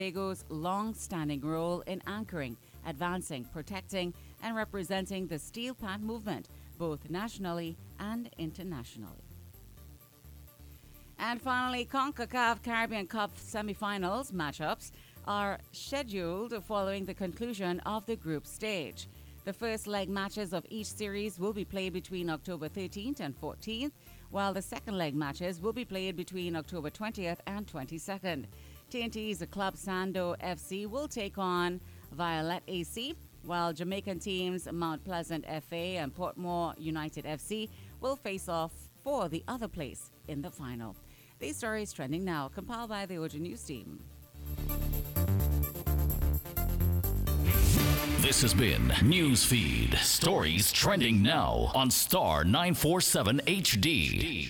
Tobago's long-standing role in anchoring, advancing, protecting, and representing the steel plant movement, both nationally and internationally. And finally, CONCACAF Caribbean Cup semifinals matchups are scheduled following the conclusion of the group stage. The first leg matches of each series will be played between October 13th and 14th, while the second leg matches will be played between October 20th and 22nd. TNT's Club Sando FC will take on Violet AC, while Jamaican teams Mount Pleasant FA and Portmore United FC will face off for the other place in the final. These stories trending now, compiled by the Ojo News team. This has been Newsfeed. Stories trending now on Star 947 HD.